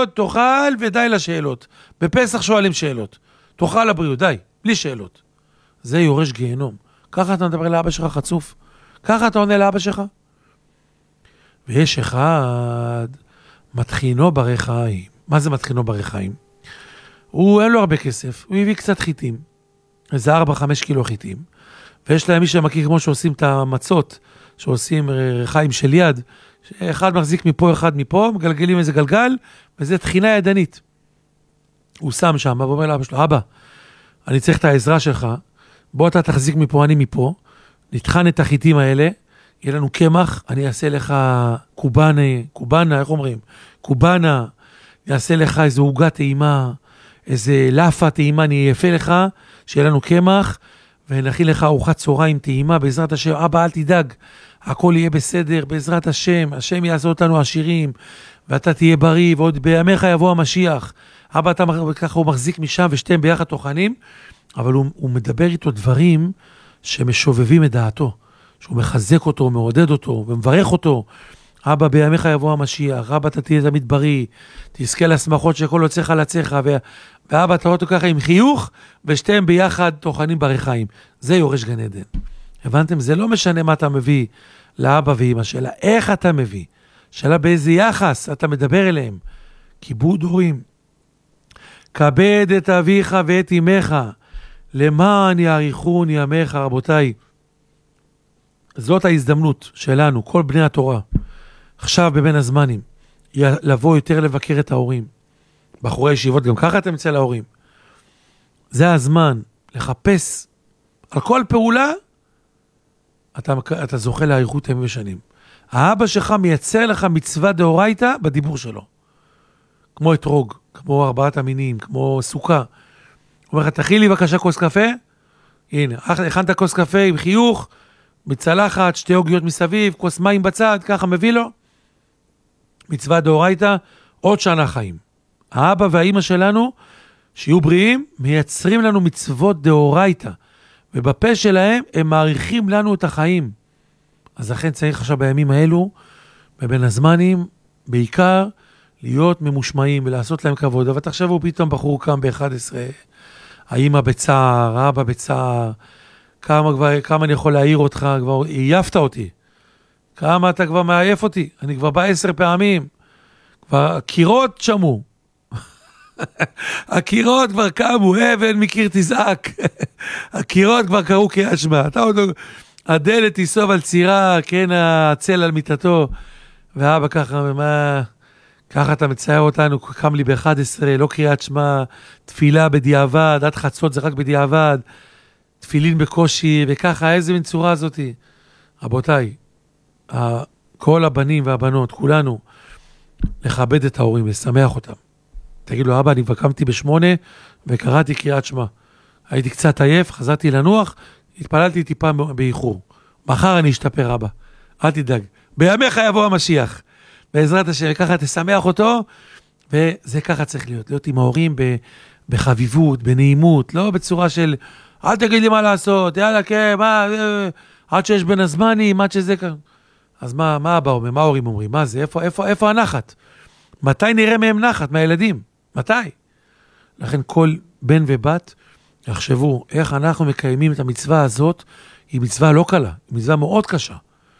תעמוד, תאכל ודי לשאלות. בפסח שואלים שאלות. תאכל לבריאות, די, בלי שאלות. זה יורש גיהנום. ככה אתה מדבר לאבא שלך חצוף? ככה אתה עונה לאבא שלך? ויש אחד, מתחינו ברחיים. מה זה מתחינו ברחיים? אין לו הרבה כסף, הוא הביא קצת חיטים, איזה 4-5 קילו חיטים, ויש להם מי שמכיר כמו שעושים את המצות, שעושים רחיים של יד, אחד מחזיק מפה, אחד מפה, מגלגלים איזה גלגל, וזה תחינה ידנית. הוא שם שם, ואומר לאבא שלו, אבא, אני צריך את העזרה שלך, בוא אתה תחזיק מפה, אני מפה, נטחן את החיטים האלה, יהיה לנו קמח, אני אעשה לך קובנה, איך אומרים? קובנה, יעשה לך איזו עוגה טעימה, איזה לאפה טעימה, אני יפה לך, שיהיה לנו קמח, ונכין לך ארוחת צהריים טעימה, בעזרת השם, אבא אל תדאג, הכל יהיה בסדר, בעזרת השם, השם יעשה אותנו עשירים, ואתה תהיה בריא, ועוד בימיך יבוא המשיח, אבא אתה ככה הוא מחזיק משם, ושתיהם ביחד תוכנים, אבל הוא מדבר איתו דברים, שמשובבים את דעתו, שהוא מחזק אותו, מעודד אותו, ומברך אותו, אבא בימיך יבוא המשיח, אבא אתה תהיה תמיד בריא, תזכה לשמחות שכל יוצאך לצאך, ואבא אתה רואה אותו ככה עם חיוך, ושתיהם ביחד תוכנים ברחיים. זה יורש גן עדן. הבנתם? זה לא משנה מה אתה מביא לאבא ואמא, שאלה איך אתה מביא, שאלה באיזה יחס אתה מדבר אליהם. כיבוד הורים. כבד את אביך ואת אמך, למען יאריכון ימיך, רבותיי. זאת ההזדמנות שלנו, כל בני התורה. עכשיו בבין הזמנים, לבוא יותר לבקר את ההורים. בחורי ישיבות, גם ככה אתם אצל ההורים. זה הזמן לחפש על כל פעולה, אתה זוכה לאריכות ימים ושנים. האבא שלך מייצר לך מצווה דאורייתא בדיבור שלו. כמו אתרוג, כמו 4 המינים, כמו סוכה. הוא אומר לך, תכין לי בבקשה כוס קפה, הנה, הכנת כוס קפה עם חיוך, מצלחת, 2 עוגיות מסביב, כוס מים בצד, ככה מביא לו. מצווה דאורייתא, עוד שנה חיים. האבא והאמא שלנו, שיהיו בריאים, מייצרים לנו מצוות דאורייתא, ובפה שלהם הם מעריכים לנו את החיים. אז לכן צריך עכשיו בימים האלו, בבין הזמנים, בעיקר, להיות ממושמעים ולעשות להם כבוד. אבל תחשבו, פתאום בחור קם ב-11, האמא בצער, האבא בצער, כמה אני יכול להעיר אותך, כבר עייפת אותי. כמה אתה כבר מעייף אותי? אני כבר בא 10 פעמים. כבר הקירות שמו. הקירות כבר קמו, אבן מקיר תזעק. הקירות כבר קראו קריאת שמע. אתה עוד הדלת תיסוב על צירה, כן, הצל על מיטתו. ואבא ככה, ככה אתה מצייר אותנו, קם לי ב-11, לא קריאת שמע, תפילה בדיעבד, עד חצות זה רק בדיעבד, תפילין בקושי, וככה, איזה מין צורה הזאת. רבותיי, כל הבנים והבנות, כולנו, לכבד את ההורים, לשמח אותם. תגיד לו, אבא, אני כבר קמתי ב8 וקראתי קריאת שמע. הייתי קצת עייף, חזרתי לנוח, התפללתי טיפה באיחור. מחר אני אשתפר, אבא. אל תדאג. בימיך יבוא המשיח. בעזרת השם, ככה תשמח אותו, וזה ככה צריך להיות עם ההורים בחביבות, בנעימות, לא בצורה של, אל תגיד לי מה לעשות, יאללה, כן, מה, עד שיש בין הזמנים, עד שזה כאן. אז מה אבא אומר, מה ההורים אומרים? מה זה, איפה הנחת? מתי נראה מהם נחת, מהילדים? מתי? לכן כל בן ובת יחשבו איך אנחנו מקיימים את המצווה הזאת, היא מצווה לא קלה, היא מצווה מאוד קשה.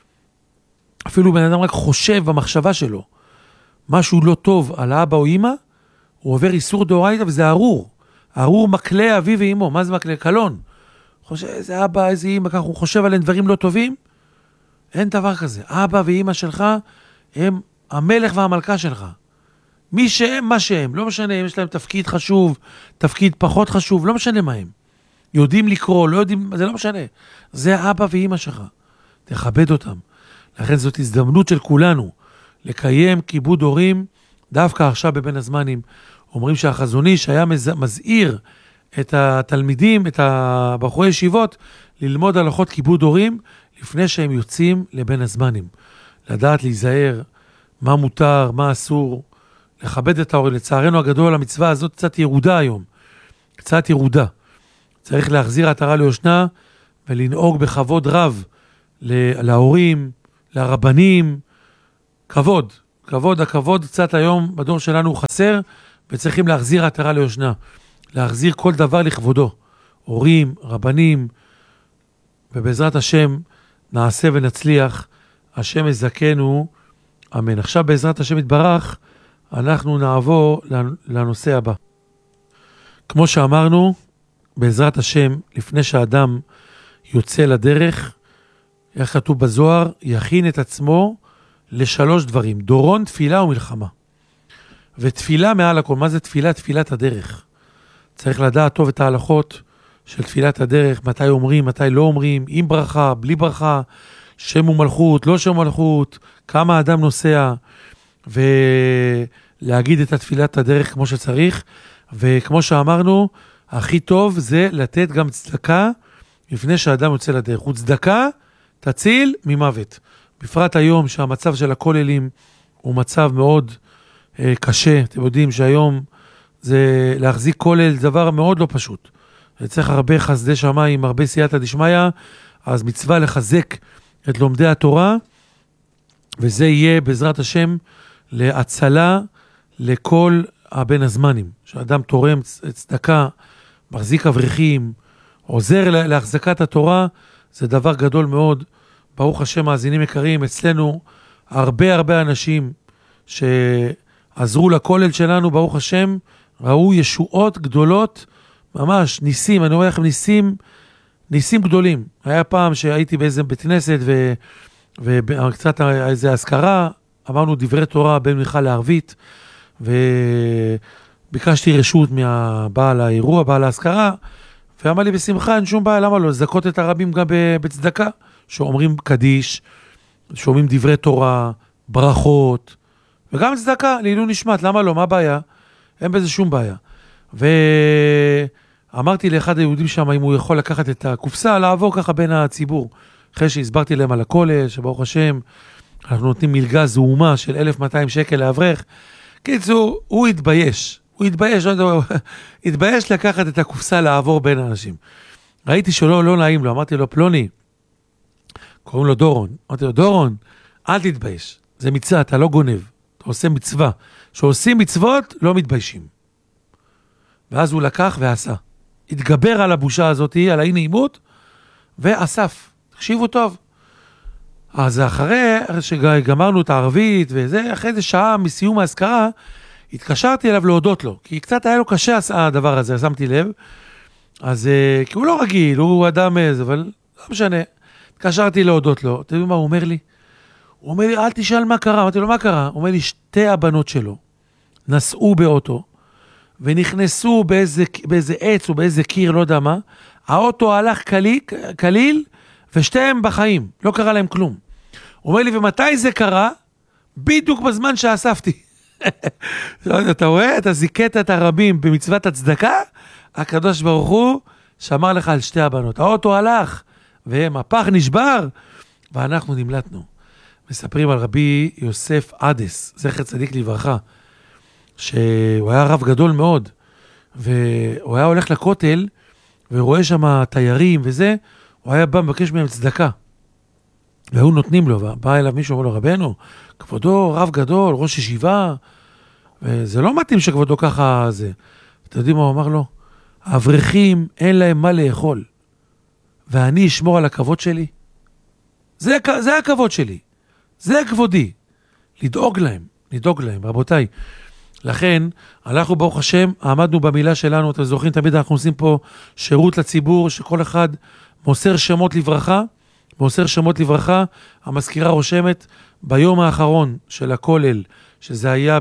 אפילו בן אדם רק חושב במחשבה שלו, משהו לא טוב על האבא או אמא, הוא עובר איסור דאורייתא וזה ארור. ארור מקלה אבי ואמו. מה זה מקלה? קלון. חושב, איזה אבא, איזה אמא, ככה הוא חושב עליהם דברים לא טובים? אין דבר כזה. אבא ואמא שלך הם המלך והמלכה שלך. מי שהם, מה שהם. לא משנה אם יש להם תפקיד חשוב, תפקיד פחות חשוב, לא משנה מה הם. יודעים לקרוא, לא יודעים, זה לא משנה. זה אבא ואמא שלך. תכבד אותם. לכן זאת הזדמנות של כולנו לקיים כיבוד הורים דווקא עכשיו בבין הזמנים. אומרים שהחזון איש היה מזהיר את התלמידים, את הבחורי ישיבות, ללמוד הלכות כיבוד הורים לפני שהם יוצאים לבין הזמנים. לדעת להיזהר מה מותר, מה אסור, לכבד את ההורים. לצערנו הגדול, המצווה הזאת קצת ירודה היום. קצת ירודה. צריך להחזיר עטרה ליושנה ולנהוג בכבוד רב להורים, לרבנים, כבוד, כבוד, הכבוד קצת היום בדור שלנו הוא חסר, וצריכים להחזיר עטרה ליושנה. להחזיר כל דבר לכבודו. הורים, רבנים, ובעזרת השם נעשה ונצליח. השם יזכנו, אמן. עכשיו בעזרת השם יתברך, אנחנו נעבור לנושא הבא. כמו שאמרנו, בעזרת השם, לפני שהאדם יוצא לדרך, איך כתוב בזוהר, יכין את עצמו לשלוש דברים, דורון, תפילה ומלחמה. ותפילה מעל הכל, מה זה תפילה? תפילת הדרך. צריך לדעת טוב את ההלכות של תפילת הדרך, מתי אומרים, מתי לא אומרים, עם ברכה, בלי ברכה, שם ומלכות, לא שם ומלכות, כמה האדם נוסע, ולהגיד את התפילת הדרך כמו שצריך, וכמו שאמרנו, הכי טוב זה לתת גם צדקה לפני שהאדם יוצא לדרך. וצדקה תציל ממוות. בפרט היום שהמצב של הכוללים הוא מצב מאוד קשה. אתם יודעים שהיום זה להחזיק כולל דבר מאוד לא פשוט. צריך הרבה חסדי שמיים, הרבה סייעתא דשמיא, אז מצווה לחזק את לומדי התורה, וזה יהיה בעזרת השם להצלה לכל הבן הזמנים. שאדם תורם צדקה, מחזיק אברכים, עוזר להחזקת התורה, זה דבר גדול מאוד. ברוך השם, מאזינים יקרים, אצלנו הרבה אנשים שעזרו לכולל שלנו, ברוך השם, ראו ישועות גדולות, ממש ניסים, אני רואה לכם ניסים גדולים. היה פעם שהייתי באיזה בית כנסת וקצת איזה הזכרה, אמרנו דברי תורה בין מיכל לערבית, וביקשתי רשות מהבעל האירוע, בעל ההזכרה, ואמר לי בשמחה, אין שום בעיה, למה לא? לזכות את הרבים גם בצדקה, שאומרים קדיש, שאומרים דברי תורה, ברכות, וגם צדקה, לעילוי נשמת, למה לא? מה הבעיה? אין בזה שום בעיה. ואמרתי לאחד היהודים שם, אם הוא יכול לקחת את הקופסה, לעבור ככה בין הציבור. אחרי שהסברתי להם על הכולל, שברוך השם, אנחנו נותנים מלגה זעומה של 1,200 שקל לאברך. קיצור, הוא התבייש לקחת את הקופסה לעבור בין האנשים. ראיתי לא נעים לו, אמרתי לו, פלוני, קוראים לו דורון. אמרתי לו, דורון, אל תתבייש. זה מצווה, אתה לא גונב. אתה עושה מצווה. שעושים מצוות, לא מתביישים. ואז הוא לקח ועשה. התגבר על הבושה הזאת, על האי נעימות, ואסף. תקשיבו טוב. אז אחרי שגמרנו את הערבית, וזה, אחרי איזה שעה מסיום ההזכרה, התקשרתי אליו להודות לו, כי קצת היה לו קשה הדבר הזה, שמתי לב. אז, כי הוא לא רגיל, הוא אדם איזה, אבל לא משנה. התקשרתי להודות לו, אתם יודעים מה הוא אומר לי? הוא אומר לי, אל תשאל מה קרה. אמרתי לו, מה קרה? הוא אומר לי, שתי הבנות שלו נסעו באוטו, ונכנסו באיזה עץ או באיזה קיר, לא יודע מה. האוטו הלך קליל, ושתיהם בחיים, לא קרה להם כלום. הוא אומר לי, ומתי זה קרה? בדיוק בזמן שאספתי. אתה רואה? אתה זיקת את הרבים במצוות הצדקה, הקדוש ברוך הוא שמר לך על שתי הבנות. האוטו הלך, והם הפח נשבר, ואנחנו נמלטנו. מספרים על רבי יוסף עדס, זכר צדיק לברכה, שהוא היה רב גדול מאוד, והוא היה הולך לכותל, ורואה שם תיירים וזה, הוא היה בא מבקש מהם צדקה. והוא נותנים לו, ובא אליו מישהו, אומר לו, רבנו, כבודו רב גדול, ראש ישיבה, וזה לא מתאים שכבודו ככה זה. אתה יודעים מה הוא אמר לו? האברכים אין להם מה לאכול, ואני אשמור על הכבוד שלי. זה הכבוד שלי. זה כבודי. לדאוג להם, רבותיי. לכן, אנחנו ברוך השם, עמדנו במילה שלנו, אתם זוכרים, תמיד אנחנו עושים פה שירות לציבור, שכל אחד מוסר שמות לברכה, המזכירה רושמת, ביום האחרון של הכולל, שזה היה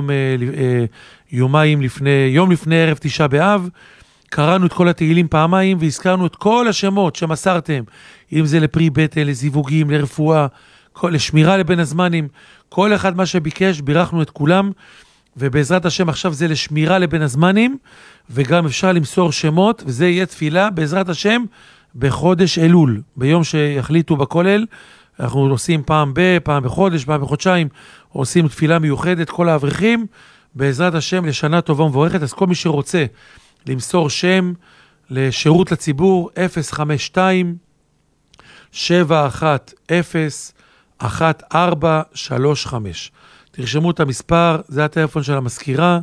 יום לפני ערב תשעה באב, קראנו את כל התהילים פעמיים, והזכרנו את כל השמות שמסרתם, אם זה לפרי בטן, לזיווגים, לרפואה, לשמירה לבין הזמנים, כל אחד מה שביקש, בירכנו את כולם, ובעזרת השם עכשיו זה לשמירה לבין הזמנים, וגם אפשר למסור שמות, וזה יהיה תפילה בעזרת השם בחודש אלול, ביום שיחליטו בכולל, אנחנו עושים פעם בחודש, פעם בחודשיים, עושים תפילה מיוחדת, כל האברכים, בעזרת השם לשנה טובה ומבורכת. אז כל מי שרוצה למסור שם לשירות לציבור, 052-710-1435. תרשמו את המספר, זה הטלפון של המזכירה,